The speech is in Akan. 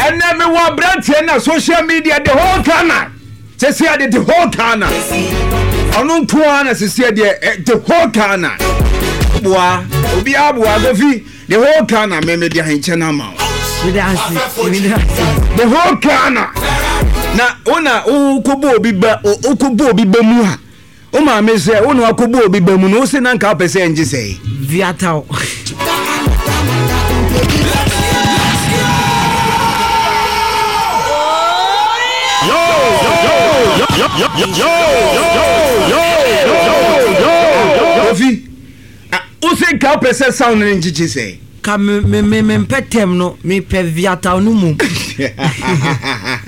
And then me wa brand na social media the whole Ghana. Say the whole Ghana. Onu tuana say the whole Ghana. Boa, obi aboa go fi the whole Ghana me dia henche na ma. The whole Ghana. Na ona ukubo obi ba mu ha. O ma me say ona akubo obi ba mu no say na nka pese nje say. Viatao. Yo. Ofi. O say ka pese sound nje say. Ka me petem no me pe Viatao no mu.